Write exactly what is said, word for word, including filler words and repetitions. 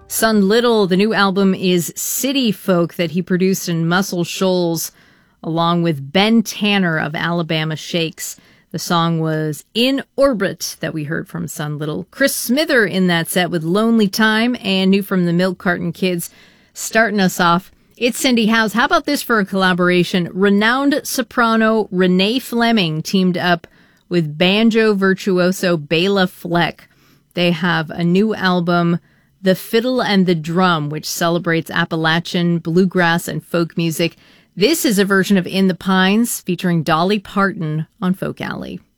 Son Little, the new album is City Folk that he produced in Muscle Shoals along with Ben Tanner of Alabama Shakes. The song was In Orbit that we heard from Son Little. Chris Smither in that set with Lonely Time, and new from the Milk Carton Kids. Starting us off, it's Cindy House. How about this for a collaboration? Renowned soprano Renee Fleming teamed up with banjo virtuoso Bela Fleck. They have a new album, The Fiddle and the Drum, which celebrates Appalachian, bluegrass, and folk music. This is a version of In the Pines featuring Dolly Parton on Folk Alley.